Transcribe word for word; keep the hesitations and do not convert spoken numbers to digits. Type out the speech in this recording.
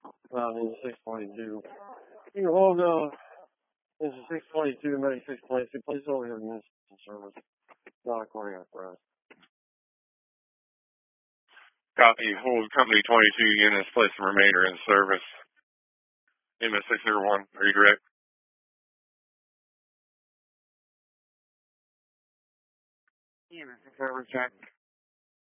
Uh, in six twenty-two. You can hold, uh, this is six twenty-two, maybe six twenty-two. Place over here in this service. Not according to press. Copy. Hold company twenty-two units, place the remainder in service. M S six zero one, redirect. M S six zero one, check.